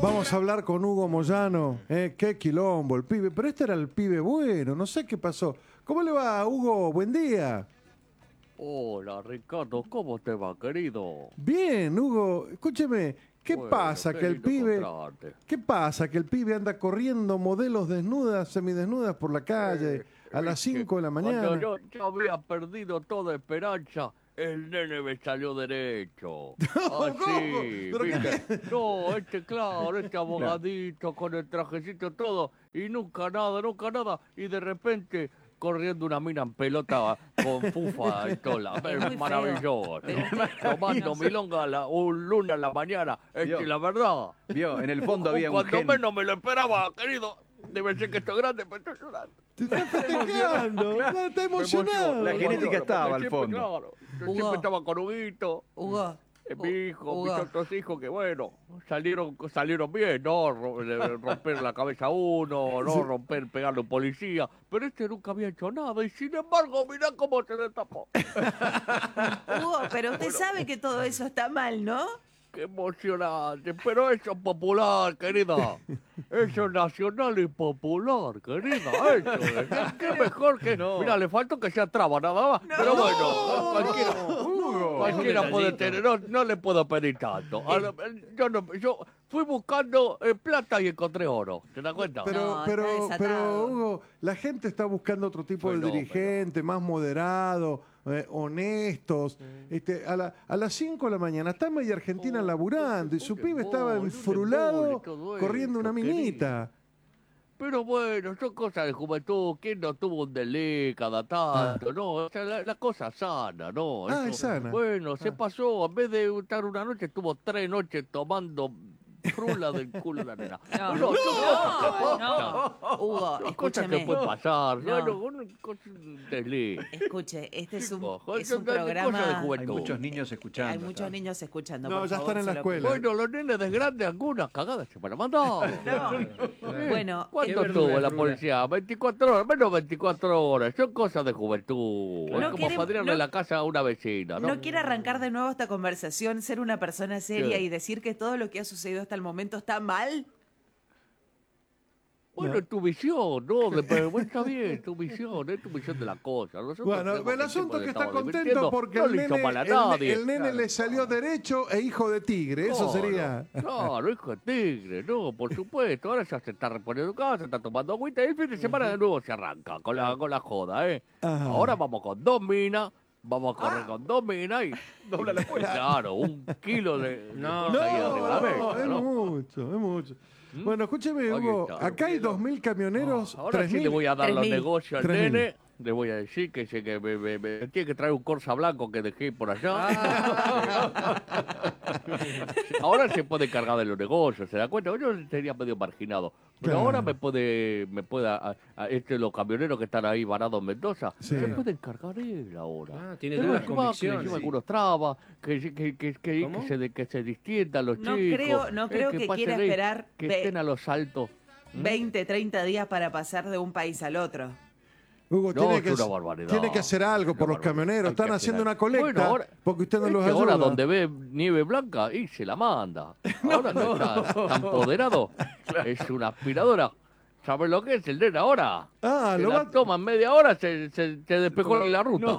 Vamos a hablar con Hugo Moyano. Qué quilombo el pibe. Pero este era el pibe bueno. No sé qué pasó. ¿Cómo le va, Hugo? Buen día. Hola, Ricardo, ¿cómo te va, querido? Bien, Hugo. Escúcheme. ¿Qué Bueno, pasa qué que el lindo pibe... encontrarte. ¿Qué pasa que el pibe anda corriendo modelos desnudas, semidesnudas por la calle a las Es que 5 de la Cuando mañana? yo había perdido toda esperanza, el nene me salió derecho. ¿Cómo? Así, ¿Pero qué ¿viste? No, claro, este Claro. abogadito con el trajecito todo, y nunca nada, y de repente corriendo una mina en pelota con fufa y tola. Es muy Maravilloso. Tomando milonga un lunes a la mañana. Vio. La verdad. Vio, en el fondo había un Cuando gen. menos me lo esperaba, querido. Debe ser que estoy grande, pero estoy llorando. Te está festejando. Está emocionado. La genética estaba al Siempre, fondo. Claro, yo Hugo. siempre estaba con Huguito, Hugo. mi hijo, mis Hugo. otros hijos que bueno, salieron bien, no romper la cabeza a uno, no romper, pegarle a un policía, pero este nunca había hecho nada y sin embargo mirá cómo se destapó. Hugo, pero usted sabe que todo eso está mal, ¿no? Qué emocionante, pero eso es popular, querida. Eso es nacional y popular, querida. Eso es. Qué mejor que... No. Mira, le faltó que sea traba nada más. Pero bueno, cualquiera puede tener, no le puedo pedir tanto. Yo fui buscando plata y encontré oro. ¿Te das cuenta? Pero, No, pero, está desatado. Hugo, la gente está buscando otro tipo de Fenómeno. dirigente, más moderado, honestos. A las 5 de la mañana está media Argentina laburando y su pibe estaba enfrulado corriendo una minita. Pero bueno, son cosas de juventud. ¿Quién no tuvo un delé cada tanto? No, o sea, la cosa sana, ¿no? Ah, es sana. Bueno, se pasó. En vez de estar una noche, estuvo 3 noches tomando frula del culo de la nena. No, son cosas que pueden no. pasar. Hugo, Son cosas que escúcheme. pueden pasar. No. No, una cosa de delé. Escuche, este es un Cosas de programa... juventud. Hay muchos niños escuchando. Hay muchos niños escuchando. No, por ya favor, están en la se lo escuela. Bueno, los nenes de grandes, algunas cagadas se van a mandar. pido. Bueno, ¿Cuánto verdura, estuvo la frula. policía? 24 horas, menos 24 horas. Son cosas de juventud. No Es como quiere- padrearle no- la casa a una vecina, ¿no? ¿no quiere arrancar de nuevo esta conversación, ser una persona seria ¿Qué? y decir que todo lo que ha sucedido hasta el momento está mal? Bueno, es tu visión, ¿no? Pero está bien, es tu visión de la cosa. Nosotros Bueno, tenemos el asunto es que está estamos contento divirtiendo. porque no el le hizo nene, mal a nadie. el nene le salió derecho e hijo de tigre. Eso Claro, sería. Claro, hijo de tigre, no, por supuesto. Ahora ya se está reponiendo casa, se está tomando agüita y el fin de semana de nuevo se arranca con la joda, ¿eh? Ajá. Ahora vamos con 2 minas, vamos a correr con 2 minas y dobla la cuenta. Claro, 1 kilo de No, cosas ahí arriba de la mesa, No, es ¿no? mucho, es mucho. Bueno, escúcheme, Ahí Hugo, está. acá hay 2.000 camioneros, Ahora sí le 3.000. voy a dar los 3.000. negocios al 3.000. nene. Le voy a decir que me tiene que traer un Corsa blanco que dejé por allá. Ahora se puede cargar de los negocios, ¿se da cuenta? Yo sería medio marginado. Pero Claro. ahora me puede los camioneros que están ahí varados en Mendoza, Sí. se pueden cargar él ahora. Ah, tiene Pero dudas, que va, que le convicciones. lleva algunos trabas, ¿Cómo? que se distiendan los No chicos. creo que pasen quiera ahí, esperar que ve- estén a los saltos. 20, 30 días para pasar de un país al otro. Hugo, No, tiene, es una barbaridad. tiene que hacer algo por Una los barbaridad. camioneros. Hay que Están haciendo hacer una colecta Bueno, ahora- porque usted no Es los que ayuda. ahora donde ve nieve blanca y se la manda. Ahora no está empoderado. Es una aspiradora. ¿Sabes lo que es el nene ahora? Ah, Se lo la va... toma en media hora, se despejó la ruta.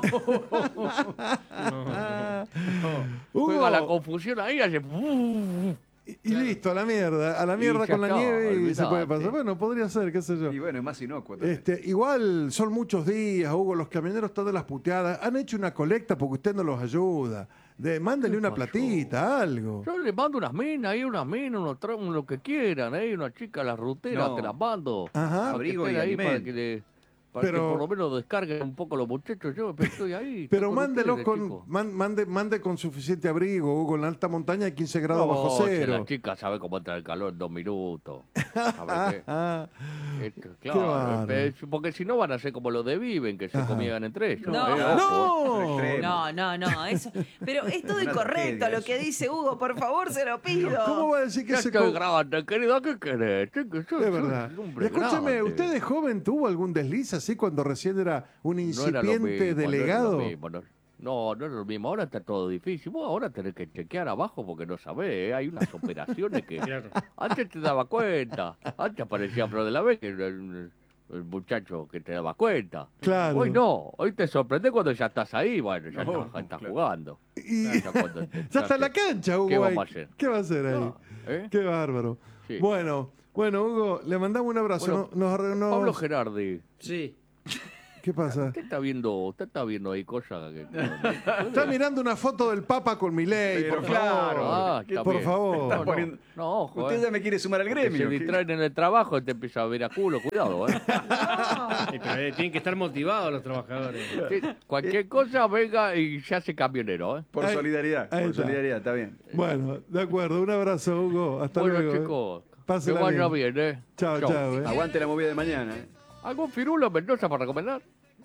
Juega la Hugo, confusión ahí, hace... y listo, a la mierda ya con la está, nieve y se puede olvidate. pasar. Bueno, podría ser, qué sé yo. Y bueno, es más inocuo también. Igual son muchos días, Hugo, los camioneros están de las puteadas. Han hecho una colecta porque usted no los ayuda. Mándenle una pasó? platita, algo. Yo le mando unas minas ahí, lo que quieran, unas chicas, las ruteras, No. te las mando. Ajá. Para que Abrigo estén y ahí, para alimento. que Pero- por lo menos descarguen un poco los muchachos. Yo estoy ahí. Pero estoy con mándelo ustedes, con, chicos. mande con suficiente abrigo, Hugo. En la alta montaña hay 15 grados bajo No, si cero. la chica sabe cómo entra el calor en 2 minutos. ¿Sabe qué? Ah, Claro, bárbaro. porque si no van a ser como los de Viven, que se Ajá. comían entre ellos. No. ¡No! Extremo. No, eso. Pero es todo Una incorrecto tragedia lo que dice Hugo, por favor, se lo pido. ¿Cómo va a decir que Ya se estoy co- grande, querido, ¿qué querés? Es verdad. Y escúcheme, ¿usted de joven tuvo algún desliz así cuando recién era un incipiente delegado? No, no es lo mismo. Ahora está todo difícil. Vos ahora tenés que chequear abajo porque no sabés, ¿eh? Hay unas operaciones que... Claro. Antes te daba cuenta. Antes aparecía Pro de la Vez, que era el muchacho que te daba cuenta. Claro. Hoy no. Hoy te sorprende cuando ya estás ahí. Bueno, ya No, estás claro. jugando. Y Ya cuando te- ya está en la cancha, Hugo. ¿Qué vamos ahí. a hacer? ¿Qué va a hacer ahí? No, ¿eh? Qué bárbaro. Sí. Bueno, Hugo, le mandamos un abrazo. Bueno, Nos- Pablo Gerardi. Sí. ¿Qué pasa? Usted está viendo ahí cosas que... Está mirando una foto del Papa con Milei, Pero por claro. favor. Ah, está Por bien. favor. Está poniendo- No, ojo, Usted ya me quiere sumar al Que se gremio. distraen en el trabajo y te empieza a ver a culo, cuidado, ¿eh? Sí, pero tienen que estar motivados los trabajadores. Sí, cualquier cosa venga y se hace camionero, ¿eh? Por Ahí- solidaridad. ahí Por está. solidaridad, está bien. Bueno, de acuerdo. Un abrazo, Hugo. Hasta Bueno, luego. chicos, que Pásela vaya bien. bien, ¿eh? Chao, chao. Aguante la movida de mañana. ¿Algún firulo Mendoza para recomendar?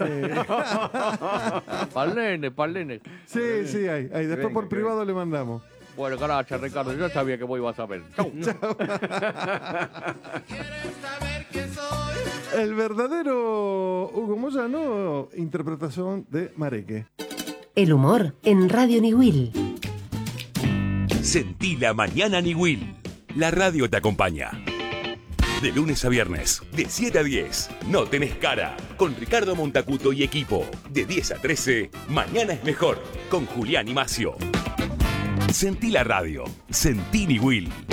Pa'l nene. Sí, sí, hay. Después venga, por que privado le mandamos. Bueno, gracias, Ricardo. Yo sabía que vos ibas a ver. Chau. El verdadero Hugo Moyano, interpretación de Mareque. El humor en Radio Niwil. Sentí la mañana Niwil. La radio te acompaña. De lunes a viernes, de 7 a 10, No Tenés Cara, con Ricardo Montacuto y equipo. De 10 a 13, Mañana es Mejor, con Julián y Macio. Sentí la radio. Sentí Niwil.